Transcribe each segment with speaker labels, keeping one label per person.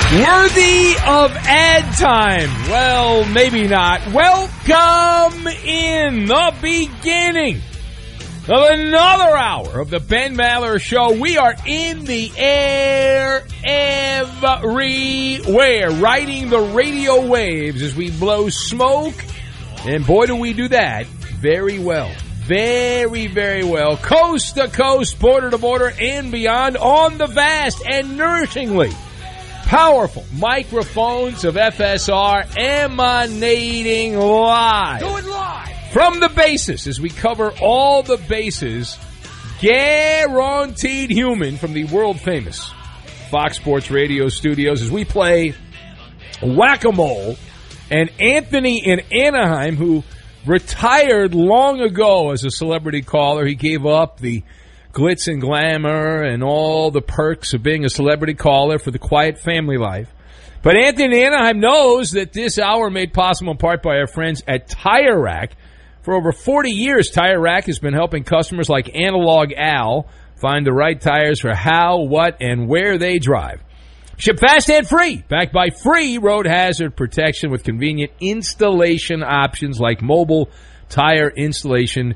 Speaker 1: Worthy of ad time. Well, maybe not. Welcome in the beginning of another hour of the Ben Maller Show. We are in the air everywhere, riding the radio waves as we blow smoke. And boy, do we do that very well. Very, very well. Coast to coast, border to border, and beyond on the vast and nourishingly powerful microphones of FSR emanating live.
Speaker 2: Do it live.
Speaker 1: From the bases as we cover all the bases, guaranteed human from the world-famous Fox Sports Radio studios as we play whack-a-mole. And Anthony in Anaheim, who retired long ago as a celebrity caller, he gave up the glitz and glamour and all the perks of being a celebrity caller for the quiet family life. But Anthony in Anaheim knows that this hour made possible in part by our friends at Tire Rack. For over 40 years, Tire Rack has been helping customers like Analog Al find the right tires for how, what, and where they drive. Ship fast and free, backed by free road hazard protection with convenient installation options like mobile tire installation.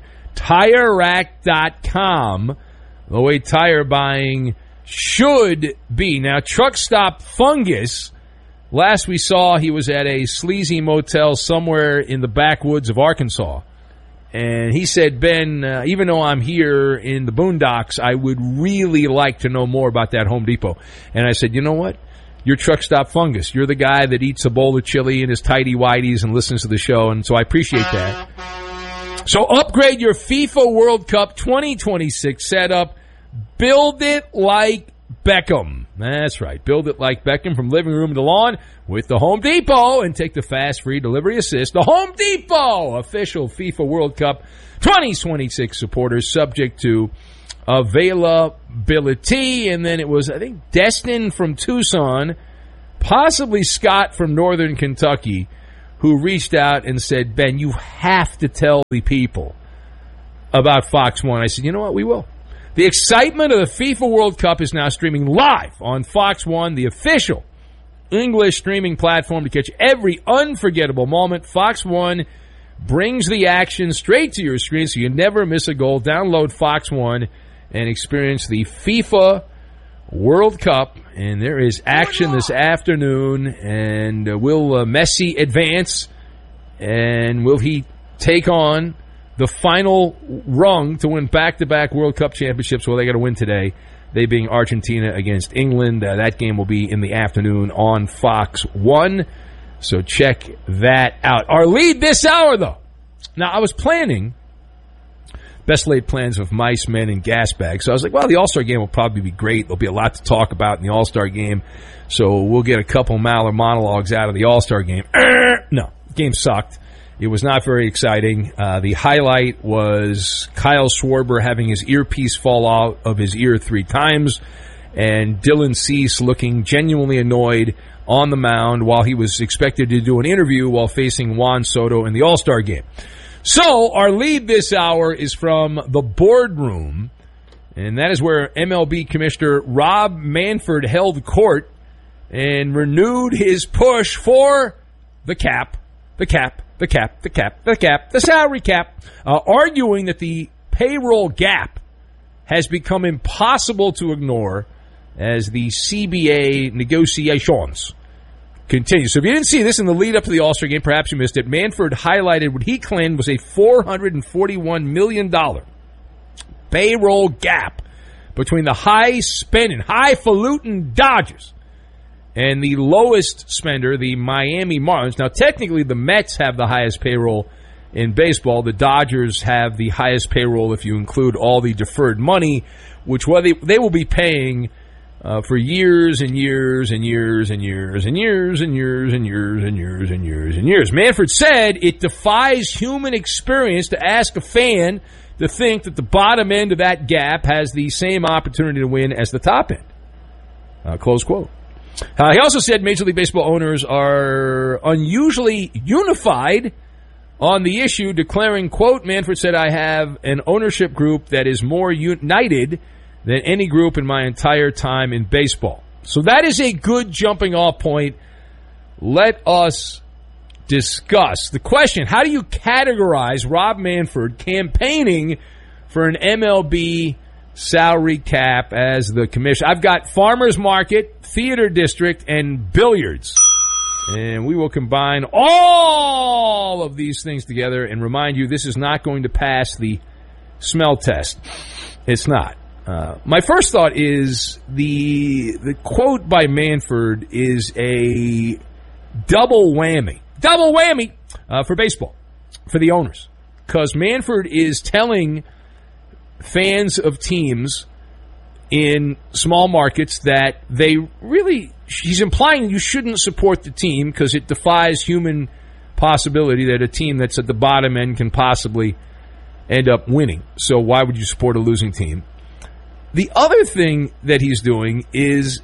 Speaker 1: TireRack.com, the way tire buying should be. Now, Truck Stop Fungus, last we saw he was at a sleazy motel somewhere in the backwoods of Arkansas. And he said, Ben, even though I'm here in the boondocks, I would really like to know more about that Home Depot. And I said, you know what? You're Truck Stop Fungus. You're the guy that eats a bowl of chili in his tighty-whities and listens to the show, and so I appreciate that. So upgrade your FIFA World Cup 2026 setup. Build it like Beckham. That's right. Build it like Beckham from living room to lawn with the Home Depot and take the fast free delivery assist. The Home Depot, official FIFA World Cup 2026 supporters, subject to availability. And then it was, I think, Destin from Tucson, possibly Scott from Northern Kentucky, who reached out and said, Ben, you have to tell the people about Fox One. I said, you know what? We will. The excitement of the FIFA World Cup is now streaming live on Fox One, the official English streaming platform to catch every unforgettable moment. Fox One brings the action straight to your screen so you never miss a goal. Download Fox One and experience the FIFA World Cup. And there is action this afternoon. And will Messi advance? And will he take on the final rung to win back-to-back World Cup championships? Well, they got to win today, they being Argentina against England. That game will be in the afternoon on Fox 1, so check that out. Our lead this hour, though. Now, I was planning best laid plans of mice, men, and gas bags. So I was like, well, the All-Star game will probably be great. There'll be a lot to talk about in the All-Star game, so we'll get a couple Maller monologues out of the All-Star game. No, the game sucked. It was not very exciting. The highlight was Kyle Schwarber having his earpiece fall out of his ear 3 times, and Dylan Cease looking genuinely annoyed on the mound while he was expected to do an interview while facing Juan Soto in the All-Star game. So our lead this hour is from the boardroom, and that is where MLB Commissioner Rob Manfred held court and renewed his push for the cap, the salary cap, arguing that the payroll gap has become impossible to ignore as the CBA negotiations continue. So if you didn't see this in the lead up to the All-Star game, perhaps you missed it. Manfred highlighted what he claimed was a $441 million payroll gap between the high-spending, highfalutin Dodgers and the lowest spender, the Miami Marlins. Now, technically, the Mets have the highest payroll in baseball. The Dodgers have the highest payroll if you include all the deferred money, which they will be paying for years and years and years and years and years and years and years and years and years and years. Manfred said it defies human experience to ask a fan to think that the bottom end of that gap has the same opportunity to win as the top end. Close quote. He also said Major League Baseball owners are unusually unified on the issue, declaring, quote, Manfred said, I have an ownership group that is more united than any group in my entire time in baseball. So that is a good jumping off point. Let us discuss the question, how do you categorize Rob Manfred campaigning for an MLB salary cap as the commissioner? I've got farmers market, theater district, and billiards. And we will combine all of these things together and remind you this is not going to pass the smell test. It's not. My first thought is the quote by Manfred is a double whammy. Double whammy for baseball, for the owners. Because Manfred is telling fans of teams in small markets that he's implying you shouldn't support the team because it defies human possibility that a team that's at the bottom end can possibly end up winning. So why would you support a losing team? The other thing that he's doing is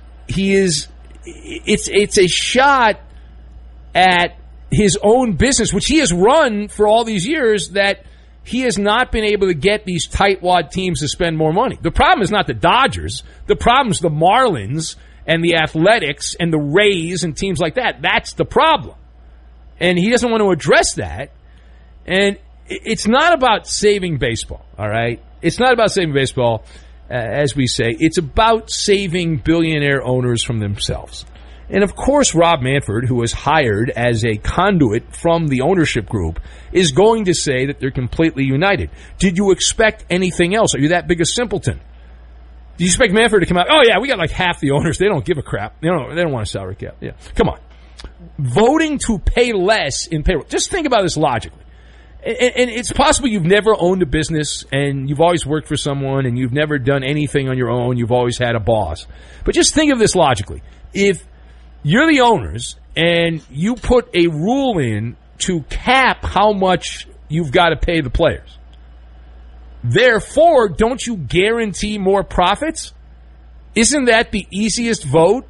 Speaker 1: it's a shot at his own business, which he has run for all these years, that he has not been able to get these tightwad teams to spend more money. The problem is not the Dodgers. The problem is the Marlins and the Athletics and the Rays and teams like that. That's the problem. And he doesn't want to address that. And it's not about saving baseball, all right? It's not about saving baseball, as we say. It's about saving billionaire owners from themselves. And, of course, Rob Manfred, who was hired as a conduit from the ownership group, is going to say that they're completely united. Did you expect anything else? Are you that big a simpleton? Do you expect Manfred to come out, oh, yeah, we got like half the owners. They don't give a crap. They don't want a salary cap. Yeah, come on. Voting to pay less in payroll. Just think about this logically. And it's possible you've never owned a business and you've always worked for someone and you've never done anything on your own. You've always had a boss. But just think of this logically. If you're the owners and you put a rule in to cap how much you've got to pay the players, therefore, don't you guarantee more profits? Isn't that the easiest vote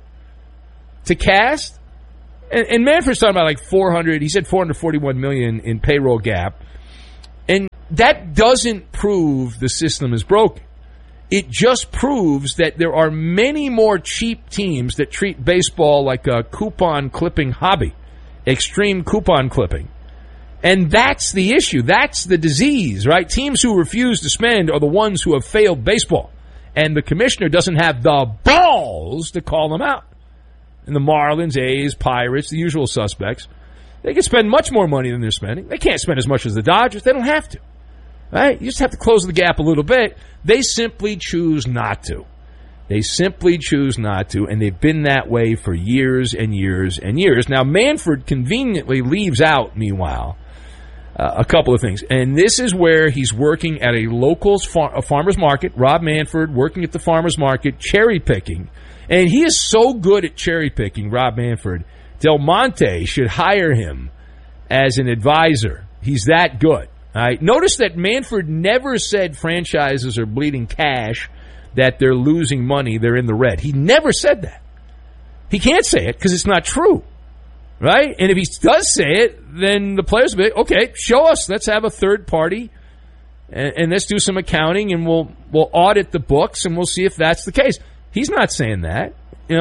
Speaker 1: to cast? And Manfred's talking about like 400, he said 441 million in payroll gap. And that doesn't prove the system is broken. It just proves that there are many more cheap teams that treat baseball like a coupon clipping hobby, extreme coupon clipping. And that's the issue. That's the disease, right? Teams who refuse to spend are the ones who have failed baseball. And the commissioner doesn't have the balls to call them out. And the Marlins, A's, Pirates, the usual suspects, they can spend much more money than they're spending. They can't spend as much as the Dodgers. They don't have to. Right? You just have to close the gap a little bit. They simply choose not to. They simply choose not to, and they've been that way for years and years and years. Now, Manfred conveniently leaves out, meanwhile, a couple of things. And this is where he's working at a local farmer's market, Rob Manfred working at the farmer's market, cherry picking. And he is so good at cherry picking, Rob Manfred, Del Monte should hire him as an advisor. He's that good. All right? Notice that Manfred never said franchises are bleeding cash, that they're losing money, they're in the red. He never said that. He can't say it because it's not true. Right? And if he does say it, then the players will be, okay, show us. Let's have a third party and let's do some accounting and we'll audit the books and we'll see if that's the case. He's not saying that.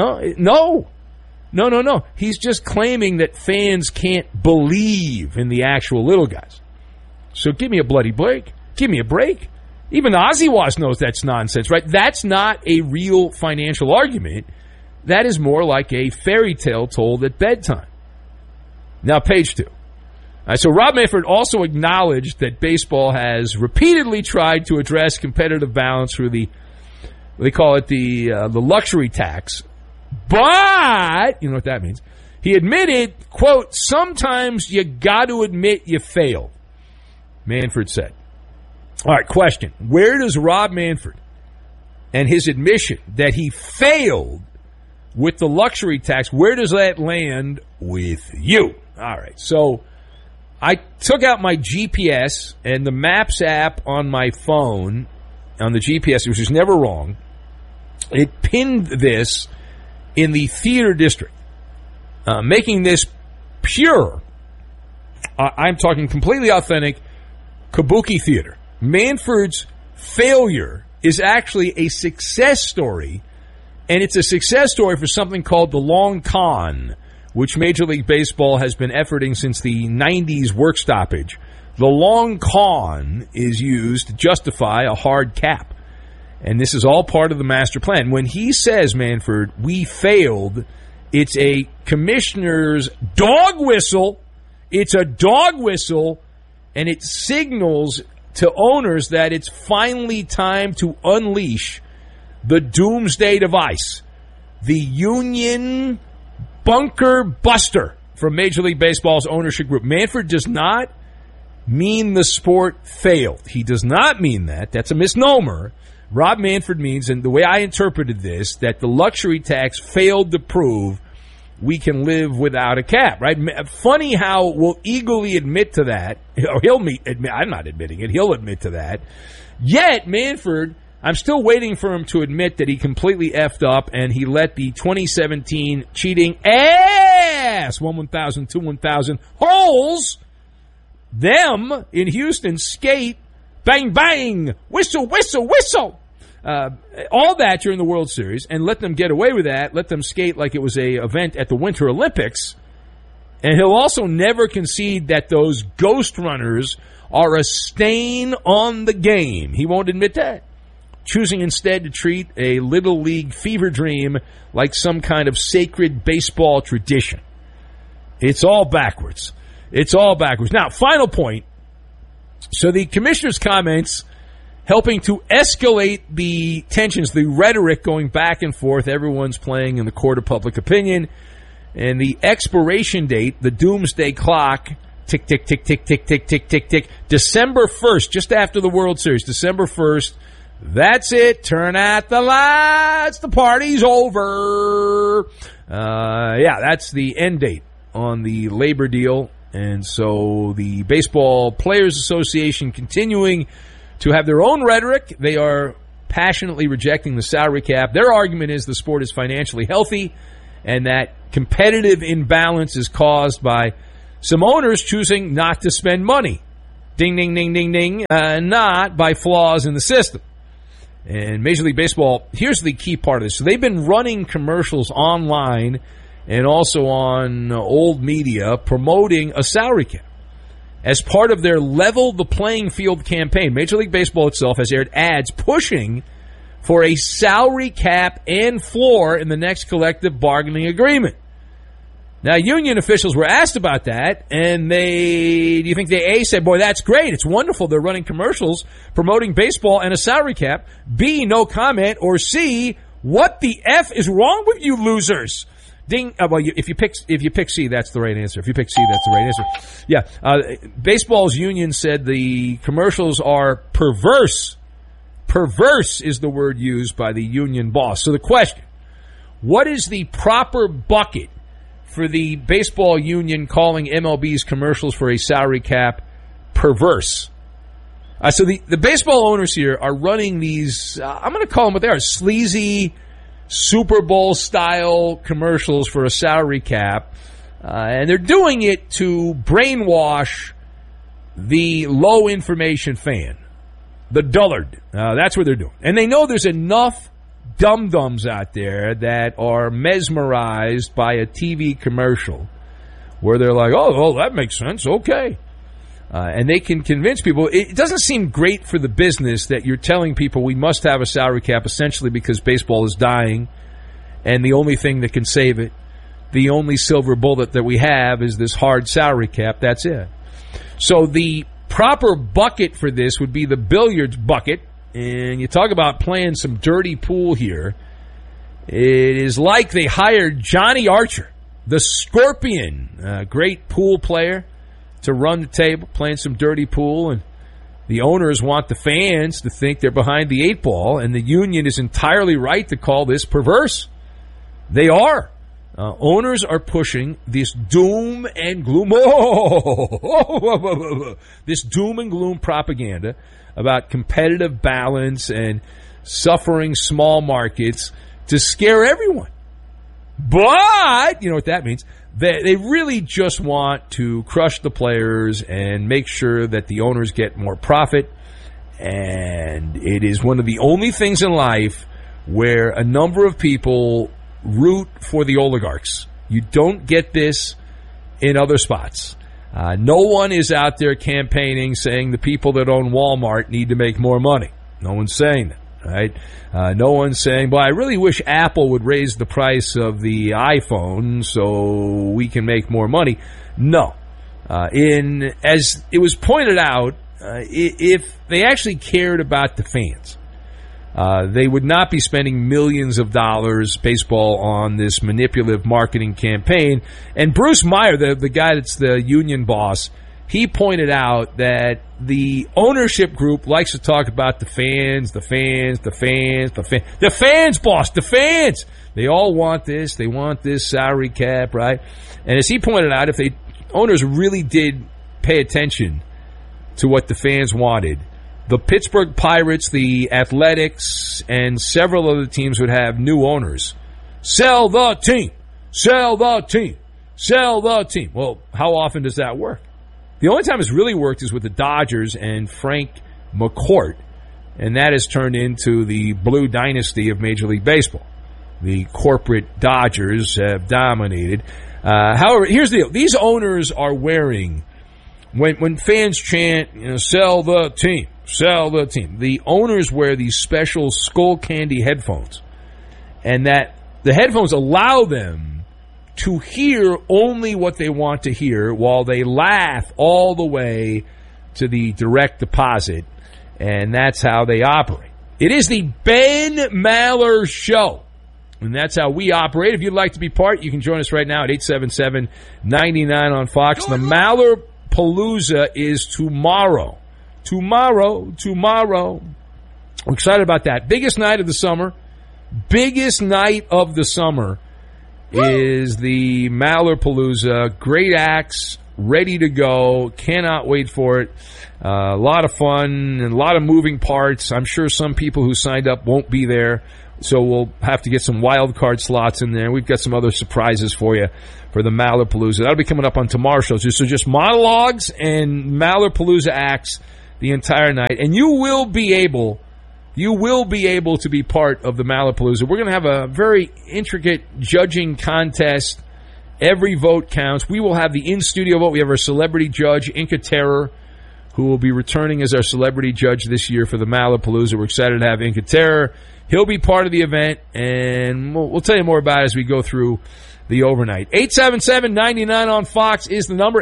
Speaker 1: No. He's just claiming that fans can't believe in the actual little guys. So give me a bloody break. Give me a break. Even Ozzy knows that's nonsense, right? That's not a real financial argument. That is more like a fairy tale told at bedtime. Now, page 2. All right, so Rob Manfred also acknowledged that baseball has repeatedly tried to address competitive balance through they call it the luxury tax. But, you know what that means. He admitted, quote, sometimes you got to admit you failed, Manfred said. All right, question. Where does Rob Manfred and his admission that he failed with the luxury tax, where does that land with you? All right, so I took out my GPS and the Maps app on my phone, on the GPS, which is never wrong. It pinned this in the theater district, making this pure, I'm talking completely authentic, kabuki theater. Manfred's failure is actually a success story And it's a success story for something called the long con, which Major League Baseball has been efforting since the 90s work stoppage. The long con is used to justify a hard cap. And this is all part of the master plan. When he says, Manford, we failed, it's a commissioner's dog whistle. It's a dog whistle, and it signals to owners that it's finally time to unleash the doomsday device, the union bunker buster from Major League Baseball's ownership group. Manford does not mean the sport failed. He does not mean that. That's a misnomer. Rob Manford means, and the way I interpreted this, that the luxury tax failed to prove we can live without a cap, right? Funny how we'll eagerly admit to that. Or admit, I'm not admitting it. He'll admit to that. Yet, Manford, I'm still waiting for him to admit that he completely effed up and he let the 2017 cheating ass 1,000, 2 1,000 holes, them in Houston, skate, bang, bang, whistle, whistle, whistle. All that during the World Series, and let them get away with that, let them skate like it was a event at the Winter Olympics. And he'll also never concede that those ghost runners are a stain on the game. He won't admit that. Choosing instead to treat a Little League fever dream like some kind of sacred baseball tradition. It's all backwards. It's all backwards. Now, final point. So the commissioner's comments helping to escalate the tensions, the rhetoric going back and forth. Everyone's playing in the court of public opinion. And the expiration date, the doomsday clock, tick, tick, tick, tick, tick, tick, tick, tick, tick. December 1st, just after the World Series, December 1st. That's it. Turn out the lights. The party's over. That's the end date on the labor deal. And so the Baseball Players Association continuing to have their own rhetoric. They are passionately rejecting the salary cap. Their argument is the sport is financially healthy and that competitive imbalance is caused by some owners choosing not to spend money. Ding, ding, ding, ding, ding. Not by flaws in the system. And Major League Baseball, here's the key part of this. So they've been running commercials online and also on old media promoting a salary cap as part of their Level the Playing Field campaign. Major League Baseball itself has aired ads pushing for a salary cap and floor in the next collective bargaining agreement. Now, union officials were asked about that, and do you think they, A, said, boy, that's great, it's wonderful, they're running commercials promoting baseball and a salary cap, B, no comment, or C, what the F is wrong with you losers? Ding. If you pick C, that's the right answer. If you pick C, that's the right answer. Yeah. Baseball's union said the commercials are perverse. Perverse is the word used by the union boss. So the question, what is the proper bucket for the baseball union calling MLB's commercials for a salary cap perverse? So the baseball owners here are running these, I'm going to call them what they are, sleazy Super Bowl-style commercials for a salary cap. And they're doing it to brainwash the low-information fan, the dullard. That's what they're doing. And they know there's enough dum-dums out there that are mesmerized by a TV commercial where they're like, oh, that makes sense, okay. And they can convince people. It doesn't seem great for the business that you're telling people we must have a salary cap essentially because baseball is dying and the only thing that can save it, the only silver bullet that we have is this hard salary cap. That's it. So the proper bucket for this would be the billiards bucket. And you talk about playing some dirty pool here. It is like they hired Johnny Archer, the Scorpion, great pool player, to run the table, playing some dirty pool, and the owners want the fans to think they're behind the eight ball, and the union is entirely right to call this perverse. They are. Owners are pushing this doom and gloom, this doom and gloom propaganda about competitive balance and suffering small markets to scare everyone. But, you know what that means? They really just want to crush the players and make sure that the owners get more profit. And it is one of the only things in life where a number of people root for the oligarchs. You don't get this in other spots. No one is out there campaigning saying the people that own Walmart need to make more money. No one's saying that, right? No one's saying, well, I really wish Apple would raise the price of the iPhone so we can make more money. No. As it was pointed out, if they actually cared about the fans, they would not be spending millions of dollars, baseball, on this manipulative marketing campaign. And Bruce Meyer, the guy that's the union boss, he pointed out that the ownership group likes to talk about the fans, boss, the fans. They all want this. They want this salary cap, right? And as he pointed out, if owners really did pay attention to what the fans wanted, the Pittsburgh Pirates, the Athletics, and several other teams would have new owners. Sell the team. Sell the team. Sell the team. Well, how often does that work? The only time it's really worked is with the Dodgers and Frank McCourt, and that has turned into the blue dynasty of Major League Baseball. The corporate Dodgers have dominated. However, here's the deal. These owners are wearing, when fans chant, sell the team, sell the team, the owners wear these special skull candy headphones, and that the headphones allow them to hear only what they want to hear while they laugh all the way to the direct deposit, and that's how they operate. It is the Ben Maller Show, and that's how we operate. If you'd like to be part, you can join us right now at 877-99 on Fox. The Maller Palooza is tomorrow. Tomorrow. We're excited about that. Biggest night of the summer is the Maller Palooza. Great acts, ready to go. Cannot wait for it. A lot of fun and a lot of moving parts. I'm sure some people who signed up won't be there, so we'll have to get some wild card slots in there. We've got some other surprises for you for the Maller Palooza. That'll be coming up on tomorrow's show. So just monologues and Maller Palooza acts the entire night, and you will be able to be part of the Maller Palooza. We're going to have a very intricate judging contest. Every vote counts. We will have the in-studio vote. We have our celebrity judge, Inca Terror, who will be returning as our celebrity judge this year for the Maller Palooza. We're excited to have Inca Terror. He'll be part of the event, and we'll tell you more about it as we go through the overnight. 877-99 on Fox is the number,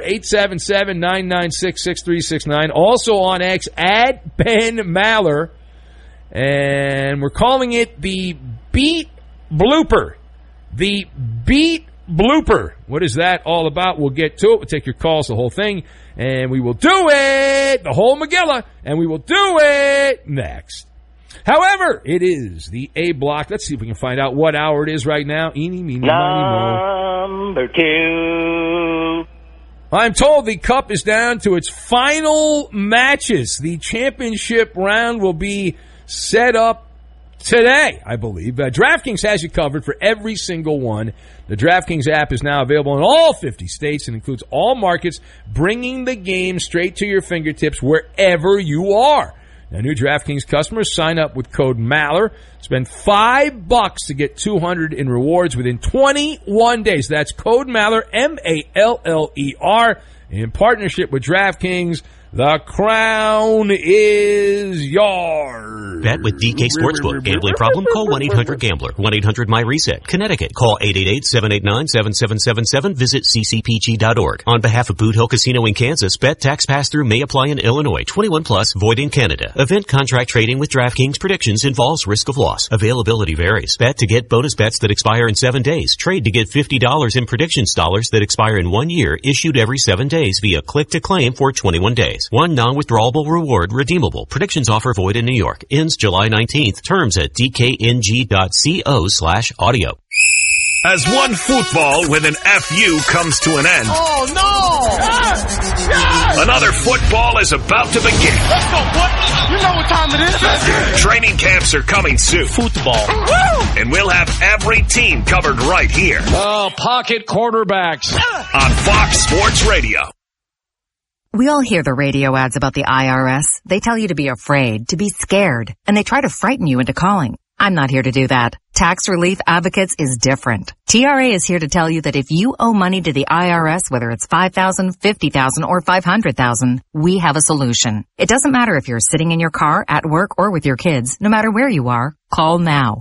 Speaker 1: 877-996-6369. Also on X, at Ben Maller. And we're calling it the Beat Blooper. The Beat Blooper. What is that all about? We'll get to it. We'll take your calls, the whole thing. And we will do it, the whole Megillah. And we will do it next. However, it is the A block. Let's see if we can find out what hour it is right now. Eeny, meeny, miny, mo.
Speaker 2: Number 2.
Speaker 1: I'm told the Cup is down to its final matches. The championship round will be set up today, I believe. DraftKings has you covered for every single one. The DraftKings app is now available in all 50 states and includes all markets, bringing the game straight to your fingertips wherever you are. Now, new DraftKings customers sign up with code Maller. Spend $5 to get $200 in rewards within 21 days. That's code Maller, M-A-L-L-E-R. In partnership with DraftKings, the crown is yours.
Speaker 3: Bet with DK Sportsbook. Gambling problem? Call 1-800-GAMBLER. 1-800-MyReset. Connecticut. Call 888-789-7777. Visit ccpg.org. On behalf of Boot Hill Casino in Kansas, bet tax pass-through may apply in Illinois. 21 plus. Void in Canada. Event contract trading with DraftKings predictions involves risk of loss. Availability varies. Bet to get bonus bets that expire in 7 days. Trade to get $50 in predictions dollars that expire in 1 year, issued every 7 days via click to claim for 21 days. One non-withdrawable reward redeemable. Predictions offer void in New York. Ends July 19th. Terms at dkng.co/audio.
Speaker 4: As one football with an FU comes to an end.
Speaker 2: Oh, no! Yes!
Speaker 4: Another football is about to begin.
Speaker 2: Let's go, boy! You know what time it is.
Speaker 4: Training camps are coming soon.
Speaker 2: Football.
Speaker 4: Woo! And we'll have every team covered right here.
Speaker 5: Oh, pocket quarterbacks.
Speaker 4: On Fox Sports Radio.
Speaker 6: We all hear the radio ads about the IRS. They tell you to be afraid, to be scared, and they try to frighten you into calling. I'm not here to do that. Tax Relief Advocates is different. TRA is here to tell you that if you owe money to the IRS, whether it's $5,000, $50,000, or $500,000, we have a solution. It doesn't matter if you're sitting in your car, at work, or with your kids. No matter where you are, call now.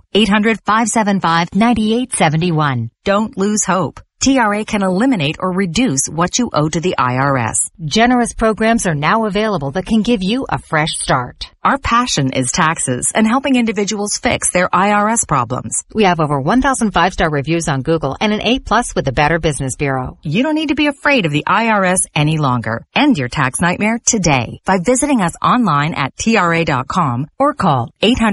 Speaker 6: 800-575-9871. Don't lose hope. TRA can eliminate or reduce what you owe to the IRS. Generous programs are now available that can give you a fresh start. Our passion is taxes and helping individuals fix their IRS problems. We have over 1,000 5-star reviews on Google and an A+ with the Better Business Bureau. You don't need to be afraid of the IRS any longer. End your tax nightmare today by visiting us online at TRA.com or call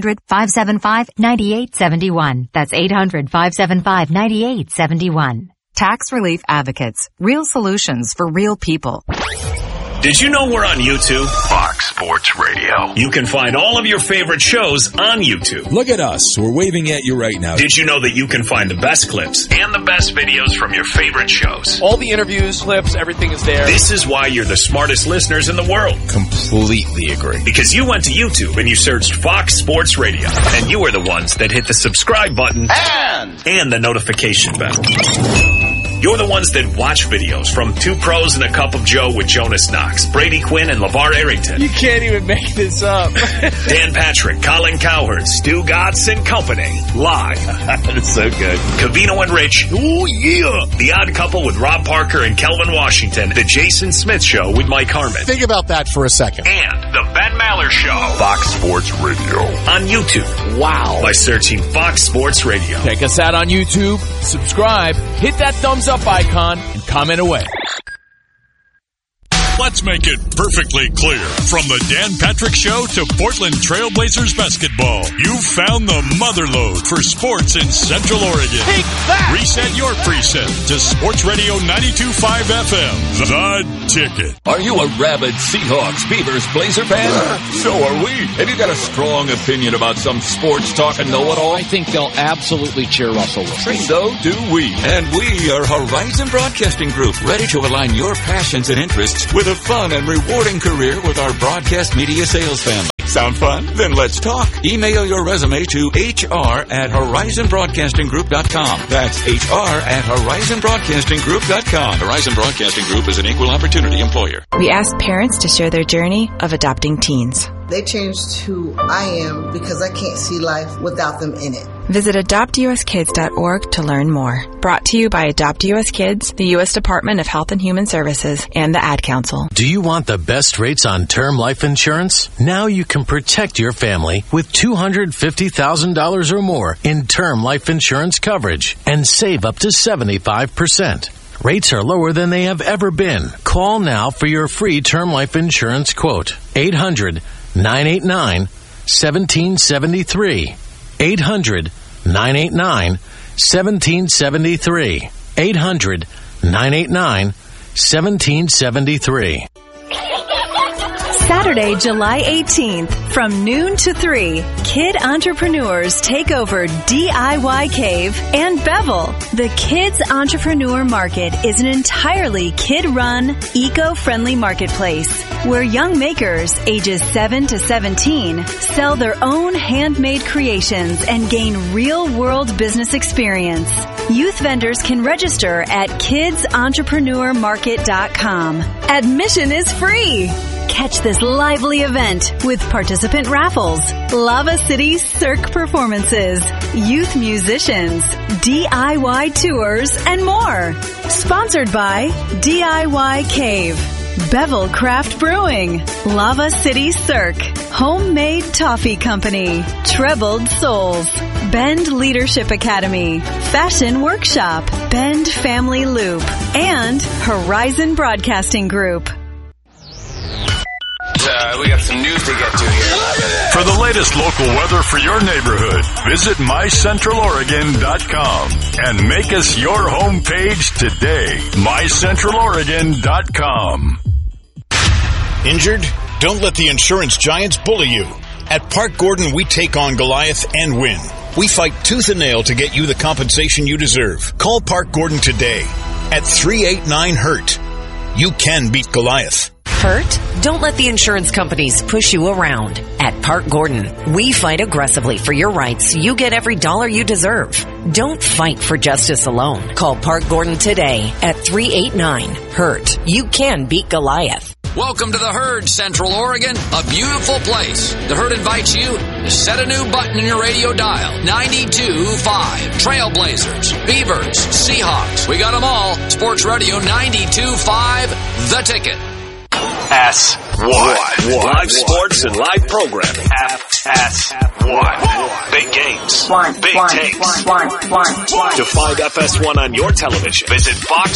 Speaker 6: 800-575-9871. That's 800-575-9871. Tax Relief Advocates. Real solutions for real people.
Speaker 4: Did you know we're on YouTube?
Speaker 7: Fox Sports Radio.
Speaker 4: You can find all of your favorite shows on YouTube.
Speaker 8: Look at us. We're waving at you right now.
Speaker 4: Did you know that you can find the best clips and the best videos from your favorite shows?
Speaker 9: All the interviews, clips, everything is there.
Speaker 4: This is why you're the smartest listeners in the world.
Speaker 8: Completely agree.
Speaker 4: Because you went to YouTube and you searched Fox Sports Radio. And you were the ones that hit the subscribe button and the notification bell. You're the ones that watch videos from Two Pros and a Cup of Joe with Jonas Knox, Brady Quinn, and LeVar Arrington.
Speaker 9: You can't even make this up.
Speaker 4: Dan Patrick, Colin Cowherd, Stu Gatz and Company. Live.
Speaker 7: That's so good.
Speaker 4: Covino and Rich.
Speaker 7: Oh, yeah.
Speaker 4: The Odd Couple with Rob Parker and Kelvin Washington. The Jason Smith Show with Mike Harmon.
Speaker 10: Think about that for a second.
Speaker 4: And the Ben Maller Show.
Speaker 7: Fox Sports Radio.
Speaker 4: On YouTube.
Speaker 9: Wow.
Speaker 4: By searching Fox Sports Radio.
Speaker 9: Check us out on YouTube. Subscribe. Hit that thumbs up icon and comment away.
Speaker 11: Let's make it perfectly clear. From the Dan Patrick Show to Portland Trailblazers basketball, you've found the motherlode for sports in Central Oregon.
Speaker 2: Take that!
Speaker 11: Reset your preset to Sports Radio 92.5 FM. The Ticket.
Speaker 12: Are you a rabid Seahawks, Beavers, Blazer fan? So are we. Have you got a strong opinion about some sports talk and know-it-all?
Speaker 5: I think they'll absolutely cheer Russell Wilson.
Speaker 12: So do we. And we are Horizon Broadcasting Group, ready to align your passions and interests with a fun and rewarding career with our broadcast media sales family. Sound fun? Then let's talk. Email your resume to hr@horizonbroadcastinggroup.com. That's hr@horizonbroadcastinggroup.com. Horizon Broadcasting Group is an equal opportunity employer.
Speaker 13: We asked parents to share their journey of adopting teens.
Speaker 14: They changed who I am because I can't see life without them in it.
Speaker 13: Visit AdoptUSKids.org to learn more. Brought to you by Adopt US Kids, the U.S. Department of Health and Human Services, and the Ad Council.
Speaker 15: Do you want the best rates on term life insurance? Now you can protect your family with $250,000 or more in term life insurance coverage and save up to 75%. Rates are lower than they have ever been. Call now for your free term life insurance quote. 800-989-1773. 800-989-1773. 800-989-1773.
Speaker 16: Saturday, July 18th, from noon to 3, kid entrepreneurs take over DIY Cave and Bevel. The Kids Entrepreneur Market is an entirely kid-run, eco-friendly marketplace where young makers ages 7 to 17 sell their own handmade creations and gain real-world business experience. Youth vendors can register at kidsentrepreneur.market.com. Admission is free. Catch this lively event with participant raffles, Lava City Cirque performances, youth musicians, DIY tours, and more. Sponsored by DIY Cave, Bevel Craft Brewing, Lava City Cirque, Homemade Toffee Company, Trebled Souls, Bend Leadership Academy, Fashion Workshop, Bend Family Loop, and Horizon Broadcasting Group.
Speaker 7: We got some news to get to here.
Speaker 11: For the latest local weather for your neighborhood, visit mycentraloregon.com and make us your homepage today. mycentraloregon.com.
Speaker 17: Injured? Don't let the insurance giants bully you. At Park Gordon, we take on Goliath and win. We fight tooth and nail to get you the compensation you deserve. Call Park Gordon today at 389-HURT. You can beat Goliath.
Speaker 10: Hurt? Don't let the insurance companies push you around. At Park Gordon, we fight aggressively for your rights so you get every dollar you deserve. Don't fight for justice alone. Call Park Gordon today at 389-HURT. You can beat Goliath.
Speaker 18: Welcome to the Herd, Central Oregon, a beautiful place. The Herd invites you to set a new button in your radio dial. 92.5. Trailblazers, Beavers, Seahawks. We got them all. Sports Radio 92.5, The Ticket.
Speaker 4: FS1. Live sports and live programming. FS1. Big games. Big takes. To find FS1 on your television, visit Fox